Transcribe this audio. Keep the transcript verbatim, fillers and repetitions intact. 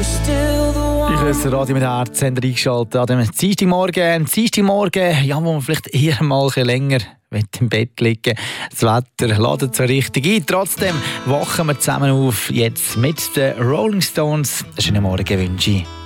Ich höre Radio mit Herz, haben wir eingeschaltet an dem Dienstagmorgen. Dienstagmorgen, ja, wo man vielleicht eher mal ein länger im Bett liegen. Das Wetter ladet so richtig ein. Trotzdem wachen wir zusammen auf, jetzt mit den Rolling Stones. Schönen Morgen wünsche ich.